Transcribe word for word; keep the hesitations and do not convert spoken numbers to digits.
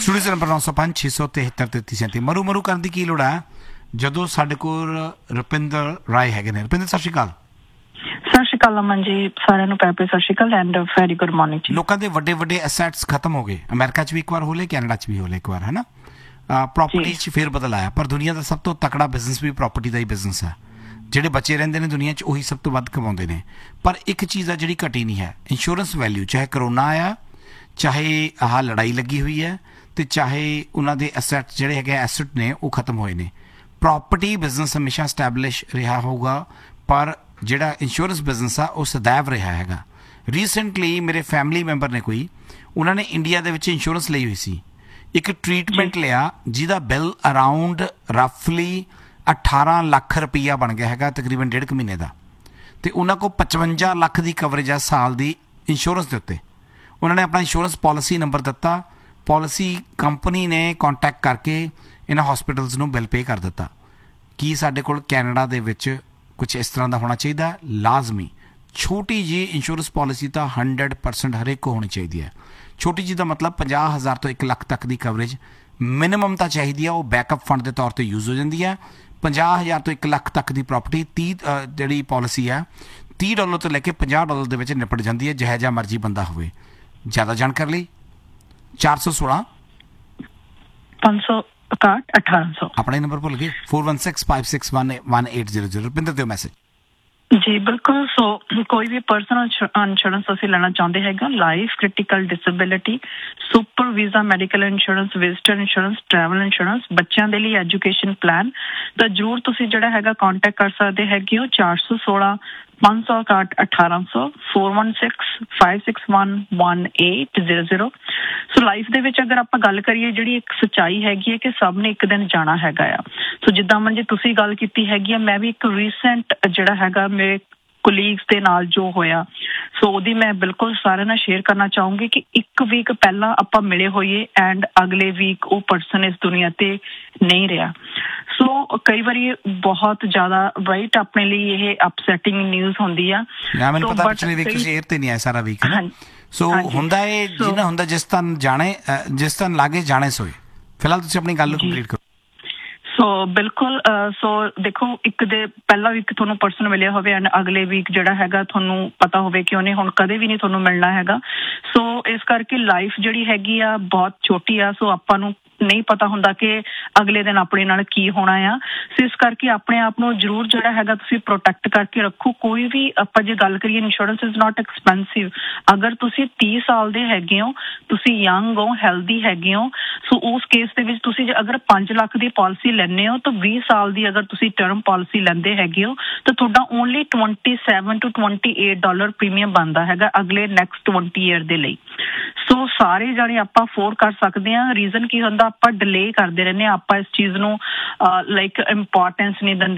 Studio number ਨੌ ਸੌ ਪੰਜ ਛੇ ਸੌ ਤਿਹੱਤਰ ਤੇਤੀ ਸੈਂਤੀ। ਮਰੂ ਮਰੂ ਕਰਨ ਦੀ ਕੀ ਲੋੜ ਹੈ ਜਦੋਂ ਸਾਡੇ ਕੋਲ ਰੁਪਿੰਦਰ ਰਾਏ ਹੈਗੇ ਨੇ। ਰੁਪਿੰਦਰ ਸਤਿ ਸ਼੍ਰੀ ਅਕਾਲ। ਸਤਿ ਸ਼੍ਰੀ ਅਕਾਲ ਅਮਨ ਜੀ, ਸਾਰਿਆਂ ਨੂੰ ਪਿਆਰ ਭਰੀ ਸਤਿ ਸ਼੍ਰੀ ਅਕਾਲ ਐਂਡ ਵੈਰੀ ਗੁੱਡ ਮਾਰਨਿੰਗ ਜੀ। ਲੋਕਾਂ ਦੇ ਵੱਡੇ ਵੱਡੇ ਐਸੈਟਸ ਖਤਮ ਹੋ ਗਏ, ਅਮਰੀਕਾ 'ਚ ਵੀ ਇੱਕ ਵਾਰ ਹੋ ਲਏ, ਕੈਨੇਡਾ 'ਚ ਵੀ ਹੋ ਲਏ ਇੱਕ ਵਾਰ, ਹੈ ਨਾ। ਪ੍ਰੋਪਰਟੀ 'ਚ ਫੇਰ ਬਦਲ ਆਇਆ, ਪਰ ਦੁਨੀਆ ਦਾ ਸਭ ਤੋਂ ਤਕੜਾ ਬਿਜ਼ਨਸ ਵੀ ਪ੍ਰੋਪਰਟੀ ਦਾ ਹੀ ਬਿਜ਼ਨਸ ਹੈ। ਜਿਹੜੇ ਬੱਚੇ ਰਹਿੰਦੇ ਨੇ ਦੁਨੀਆ 'ਚ ਉਹੀ ਸਭ ਤੋਂ ਵੱਧ ਕਮਾਉਂਦੇ ਨੇ। ਪਰ ਇੱਕ ਚੀਜ਼ ਆ ਜਿਹੜੀ ਘਟੀ ਨਹੀਂ ਹੈ, ਇੰਸ਼ੋਰੈਂਸ ਵੈਲਿਊ। ਚਾਹੇ ਕਰੋਨਾ ਆਇਆ, ਚਾਹੇ ਆਹ ਲੜਾਈ ਲੱਗੀ ਹੋਈ ਹੈ, ਤੇ ਚਾਹੇ ਉਹਨਾਂ ਦੇ ਐਸੈਟ ਜਿਹੜੇ ਹੈਗੇ ਐਸੈਟ ਨੇ ਉਹ ਖਤਮ ਹੋਏ ਨੇ। ਪ੍ਰੋਪਰਟੀ ਬਿਜ਼ਨਸ ਹਮੇਸ਼ਾ ਸਟੈਬਲਿਸ਼ ਰਿਹਾ ਹੋਊਗਾ, ਪਰ ਜਿਹੜਾ ਇੰਸ਼ੋਰੈਂਸ ਬਿਜ਼ਨਸ ਆ ਉਹ ਸदैव ਰਿਹਾ ਹੈਗਾ। ਰੀਸੈਂਟਲੀ ਮੇਰੇ ਫੈਮਿਲੀ ਮੈਂਬਰ ਨੇ ਕੋਈ, ਉਹਨਾਂ ਨੇ ਇੰਡੀਆ ਦੇ ਵਿੱਚ ਇੰਸ਼ੋਰੈਂਸ ਲਈ ਹੋਈ ਸੀ, ਇੱਕ ਟਰੀਟਮੈਂਟ ਲਿਆ ਜਿਹਦਾ ਬਿੱਲ ਅਰਾਊਂਡ ਰਫਲੀ ਅਠਾਰਾਂ ਲੱਖ ਰੁਪਈਆ ਬਣ ਗਿਆ ਹੈਗਾ, ਤਕਰੀਬਨ ਡੇਢ ਕੁ ਮਹੀਨੇ ਦਾ। ਅਤੇ ਉਹਨਾਂ ਕੋਲ ਪਚਵੰਜਾ ਲੱਖ ਦੀ ਕਵਰੇਜ ਆ ਸਾਲ ਦੀ ਇੰਸ਼ੋਰੈਂਸ ਦੇ ਉੱਤੇ। ਉਹਨਾਂ ਨੇ ਆਪਣਾ ਇੰਸ਼ੋਰੈਂਸ ਪੋਲਿਸੀ ਨੰਬਰ ਦਿੱਤਾ, ਪੋਲਿਸੀ ਕੰਪਨੀ ਨੇ ਕੰਟੈਕਟ ਕਰਕੇ ਇਹਨਾਂ ਹੌਸਪੀਟਲਸ ਨੂੰ ਬਿੱਲ ਪੇ ਕਰ ਦਿੱਤਾ। ਕੀ ਸਾਡੇ ਕੋਲ ਕੈਨੇਡਾ ਦੇ ਵਿੱਚ ਕੁਛ ਇਸ ਤਰ੍ਹਾਂ ਦਾ ਹੋਣਾ ਚਾਹੀਦਾ? ਲਾਜ਼ਮੀ। ਛੋਟੀ ਜਿਹੀ ਇੰਸ਼ੋਰੈਂਸ ਪੋਲਿਸੀ ਤਾਂ ਹੰਡਰਡ ਪਰਸੈਂਟ ਹਰੇਕ ਕੋ ਹੋਣੀ ਚਾਹੀਦੀ ਹੈ। ਛੋਟੀ ਜਿਹੀ ਦਾ ਮਤਲਬ ਪੰਜਾਹ ਹਜ਼ਾਰ ਤੋਂ ਇੱਕ ਲੱਖ ਤੱਕ ਦੀ ਕਵਰੇਜ ਮਿਨੀਮਮ ਤਾਂ ਚਾਹੀਦੀ ਆ, ਉਹ ਬੈਕਅਪ ਫੰਡ ਦੇ ਤੌਰ 'ਤੇ ਯੂਜ਼ ਹੋ ਜਾਂਦੀ ਹੈ। ਪੰਜਾਹ ਹਜ਼ਾਰ ਤੋਂ ਇੱਕ ਲੱਖ ਤੱਕ ਦੀ ਪ੍ਰੋਪਰਟੀ ਤੀਹ ਜਿਹੜੀ ਪੋਲਿਸੀ ਹੈ ਤੀਹ ਡਾਲਰ ਤੋਂ ਲੈ ਕੇ ਪੰਜਾਹ ਡਾਲਰ ਦੇ ਵਿੱਚ ਨਿਪਟ ਜਾਂਦੀ ਹੈ, ਜਿਹੋ ਜਿਹਾ ਮਰਜ਼ੀ ਬੰਦਾ ਹੋਵੇ। ਜ਼ਿਆਦਾ ਜਾਣਕਾਰੀ ਲਈ ਚਾਰ ਸੌ ਸੋਲਾਂ ਪੰਜ ਸੌ ਇਕਾਹਠ ਅਠਾਰਾਂ ਸੌ। ਆਪਣਾ ਨੰਬਰ ਭੁੱਲ ਗਏ, four one six five six one one eight zero zero. Rupinder ਦਿਓ ਮੈਸੇਜ। ਜੀ ਬਿਲਕੁਲ। ਸੋ ਕੋਈ ਵੀ ਪਰਸਨਲ ਇੰਸ਼ੋਰੈਂਸ ਅਸੀਂ ਲੈਣਾ ਚਾਹੁੰਦੇ ਹੈਗਾ, life, critical, disability, super visa, medical insurance, visitor insurance, travel insurance, ਬੱਚਿਆਂ ਦੇ ਲਈ ਐਜੂਕੇਸ਼ਨ ਪਲਾਨ, ਤਾਂ ਜ਼ਰੂਰ ਤੁਸੀਂ ਜਿਹੜਾ ਹੈਗਾ ਕਾਂਟੈਕਟ ਕਰ ਸਕਦੇ ਹੈਗੇ ਹੋ ਚਾਰ ਸੌ ਸੋਲਾਂ ਪੰਜ ਸੌ ਇਕਾਹਠ ਅਠਾਰਾਂ ਸੌ, four one six five six one one eight zero zero. ਸੋ ਲਾਈਫ ਦੇ ਵਿੱਚ ਅਗਰ ਆਪਾਂ ਗੱਲ ਕਰੀਏ, ਜਿਹੜੀ ਇੱਕ ਸੱਚਾਈ ਹੈਗੀ ਹੈ ਕਿ ਸਭ ਨੇ ਇੱਕ ਦਿਨ ਜਾਣਾ ਹੈਗਾ ਆ। ਸੋ ਜਿੱਦਾਂ ਮਨ ਜੀ ਤੁਸੀਂ ਗੱਲ ਕੀਤੀ ਹੈਗੀ ਆ, ਮੈਂ ਵੀ ਇੱਕ ਰੀਸੈਂਟ ਜਿਹੜਾ ਹੈਗਾ ਮੇਰੇ ਕੋਲੀਗਸ ਦੇ ਨਾਲ ਜੋ ਹੋਇਆ, ਸੋ ਉਹਦੀ ਮੈਂ ਬਿਲਕੁਲ ਸਾਰਿਆਂ ਨਾਲ ਸ਼ੇਅਰ ਕਰਨਾ ਚਾਹੂੰਗੀ ਕਿ ਇੱਕ ਵੀਕ ਪਹਿਲਾਂ ਆਪਾਂ ਮਿਲੇ ਹੋਈਏ ਐਂਡ ਅਗਲੇ ਵੀਕ ਉਹ ਪਰਸਨ ਇਸ ਦੁਨੀਆ ਤੇ ਨਹੀਂ ਰਿਹਾ। ਸੋ ਕਈ ਵਾਰੀ ਬਹੁਤ ਜ਼ਿਆਦਾ ਰਾਈਟ ਆਪਣੇ ਲਈ ਇਹ ਅਪਸੈਟਿੰਗ ਨਿਊਜ਼ ਹੁੰਦੀ ਆ। ਮੈਨੂੰ ਪਤਾ ਪਿਛਲੇ ਵੀਕ ਤੁਸੀਂ 에ਅਰ ਤੇ ਨਹੀਂ ਆਏ ਸਾਰਾ ਵੀਕ, ਹੈ ਨਾ। ਸੋ ਹੁੰਦਾ ਇਹ ਜਿਹਨਾਂ ਹੁੰਦਾ ਜਿਸ ਤਰ੍ਹਾਂ ਜਾਣੇ ਜਿਸ ਤਰ੍ਹਾਂ ਲਾਗੇ ਜਾਣੇ ਸੋਏ। ਫਿਲਹਾਲ ਤੁਸੀਂ ਆਪਣੀ ਗੱਲ ਨੂੰ ਕੰਪਲੀਟ ਕਰੋ। ਸੋ ਬਿਲਕੁਲ। ਸੋ ਦੇਖੋ, ਇੱਕ ਦੇ ਪਹਿਲਾ ਵੀਕ ਤੁਹਾਨੂੰ ਪਰਸਨ ਮਿਲਿਆ ਹੋਵੇ ਐਂਡ ਅਗਲੇ ਵੀਕ ਜਿਹੜਾ ਹੈਗਾ ਤੁਹਾਨੂੰ ਪਤਾ ਹੋਵੇ ਕਿ ਉਹਨੇ ਹੁਣ ਕਦੇ ਵੀ ਨਹੀਂ ਤੁਹਾਨੂੰ ਮਿਲਣਾ ਹੈਗਾ। ਸੋ ਇਸ ਕਰਕੇ ਲਾਈਫ ਜਿਹੜੀ ਹੈਗੀ ਆ ਬਹੁਤ ਛੋਟੀ ਆ। ਸੋ ਆਪਾਂ ਨੂੰ ਨਹੀਂ ਪਤਾ ਹੁੰਦਾ ਕਿ ਅਗਲੇ ਦਿਨ ਆਪਣੇ ਨਾਲ ਕੀ ਹੋਣਾ ਆ। ਸੋ ਇਸ ਕਰਕੇ ਆਪਣੇ ਆਪ ਨੂੰ ਜ਼ਰੂਰ ਜਿਹੜਾ ਹੈਗਾ ਤੁਸੀਂ ਪ੍ਰੋਟੈਕਟ ਕਰਕੇ ਰੱਖੋ। ਕੋਈ ਵੀ ਆਪਾਂ ਜੇ ਗੱਲ ਕਰੀਏ, ਇੰਸ਼ੋਰੈਂਸ ਇਜ਼ ਨਾਟ ਐਕਸਪੈਂਸਿਵ। ਅਗਰ ਤੁਸੀਂ ਤੀਹ ਸਾਲ ਦੇ ਹੈਗੇ ਹੋ, ਤੁਸੀਂ ਯੰਗ ਹੋ, ਹੈਲਦੀ ਹੈਗੇ ਹੋ, ਸੋ ਉਸ ਕੇਸ ਦੇ ਵਿੱਚ ਤੁਸੀਂ ਅਗਰ ਪੰਜ ਲੱਖ ਦੀ ਪਾਲਿਸੀ ਲੈਂਦੇ ਹੋ ਤਾਂ ਵੀਹ ਸਾਲ ਦੀ ਅਗਰ ਤੁਸੀਂ ਟਰਮ ਪਾਲਿਸੀ ਲੈਂਦੇ ਹੈਗੇ ਹੋ ਤਾਂ ਤੁਹਾਡਾ only twenty seven to twenty eight dollar premium ਬਣਦਾ ਹੈਗਾ ਅਗਲੇ ਨੈਕਸਟ ਟਵੰਟੀ ਈਅਰ ਦੇ ਲਈ। ਸੋ ਸਾਰੇ ਜਾਣੇ ਆਪਾਂ ਅਫੋਰਡ ਕਰ ਸਕਦੇ ਹਾਂ। ਰੀਜ਼ਨ ਕੀ ਹੁੰਦਾ, ਆਪਾਂ ਡਿਲੇ ਕਰਦੇ ਰਹਿੰਦੇ ਹਾਂ, ਆਪਾਂ ਇਸ ਚੀਜ਼ ਨੂੰ ਲਾਈਕ ਇੰਪੋਰਟੈਂਸ ਨਹੀਂ ਦਿੰਦੇ।